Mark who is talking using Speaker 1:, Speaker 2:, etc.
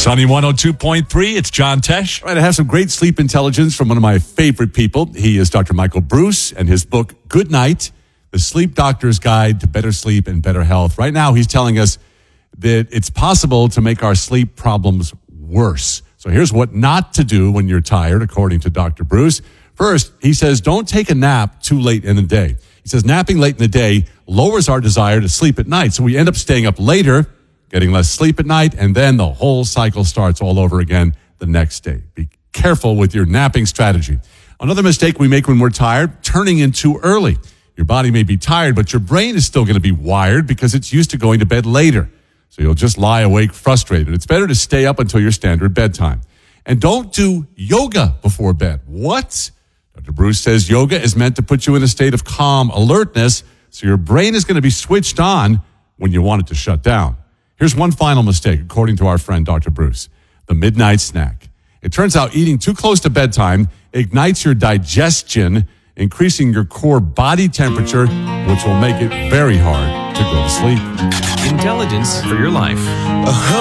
Speaker 1: Sunny 102.3, it's John Tesh.
Speaker 2: All right, I have some great sleep intelligence from one of my favorite people. He is Dr. Michael Bruce, and his book, Good Night, The Sleep Doctor's Guide to Better Sleep and Better Health. Right now, he's telling us that it's possible to make our sleep problems worse. So here's what not to do when you're tired, according to Dr. Bruce. First, he says, don't take a nap too late in the day. He says napping late in the day lowers our desire to sleep at night. So we end up staying up later, getting less sleep at night, and then the whole cycle starts all over again the next day. Be careful with your napping strategy. Another mistake we make when we're tired, turning in too early. Your body may be tired, but your brain is still going to be wired because it's used to going to bed later. So you'll just lie awake frustrated. It's better to stay up until your standard bedtime. And don't do yoga before bed. What? Dr. Bruce says yoga is meant to put you in a state of calm alertness, so your brain is going to be switched on when you want it to shut down. Here's one final mistake, according to our friend Dr. Bruce, the midnight snack. It turns out eating too close to bedtime ignites your digestion, increasing your core body temperature, which will make it very hard to go to sleep.
Speaker 3: Intelligence for your life.